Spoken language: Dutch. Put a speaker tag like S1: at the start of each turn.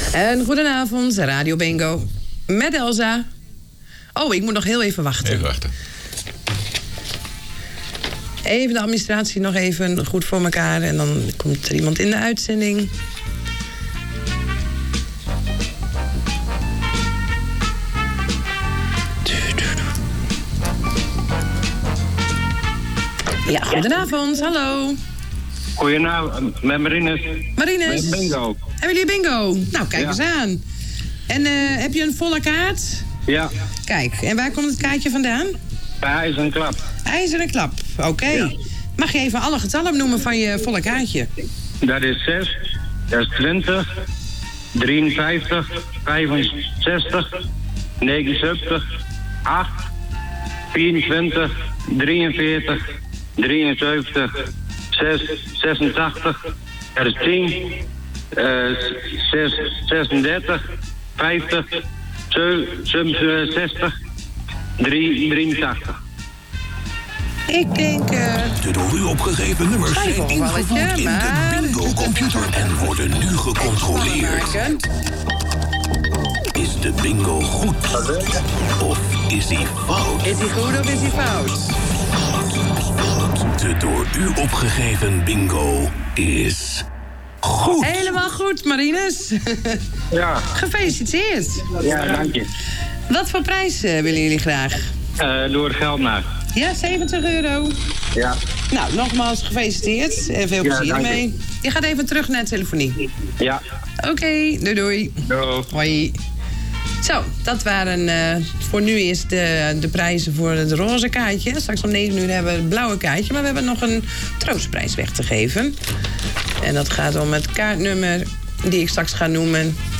S1: En goedenavond, Radio Bingo. Met Elsa. Oh, ik moet nog heel even wachten.
S2: Even wachten.
S1: Even de administratie nog even goed voor elkaar. En dan komt er iemand in de uitzending. Ja, goedenavond. Hallo.
S3: Goedenavond, met Marinus.
S1: Marinus.
S3: Met bingo.
S1: Hebben jullie bingo? Nou, kijk eens aan. En heb je een volle kaart?
S3: Ja.
S1: Kijk, en waar komt het kaartje vandaan?
S3: Bij IJzeren Klap.
S1: IJzeren Klap, oké.
S3: Ja.
S1: Mag je even alle getallen noemen van je volle kaartje?
S3: Dat is 6, dat is 20, 53, 65, 79, 8, 24, 43, 73, 6, 86, dat is 10, 6, 36, 50, 67, 83.
S1: Ik denk...
S4: De door u opgegeven nummers zijn ingevoerd in de bingo-computer en worden nu gecontroleerd. Is de bingo goed of is hij fout?
S1: Is hij goed of is hij fout?
S4: De door u opgegeven bingo is goed.
S1: Helemaal goed, Marinus.
S3: Ja.
S1: Gefeliciteerd.
S3: Ja, dank je.
S1: Wat voor prijs willen jullie graag?
S3: Door het geld naar.
S1: Ja, €70.
S3: Ja.
S1: Nou, nogmaals gefeliciteerd. En veel plezier
S3: dank je.
S1: ermee. Je gaat even terug naar de telefonie.
S3: Ja.
S1: Oké, doei doei.
S3: Doei.
S1: Hoi. Zo, dat waren voor nu eerst de prijzen voor het roze kaartje. Straks om 9 uur hebben we het blauwe kaartje. Maar we hebben nog een troostprijs weg te geven. En dat gaat om het kaartnummer die ik straks ga noemen.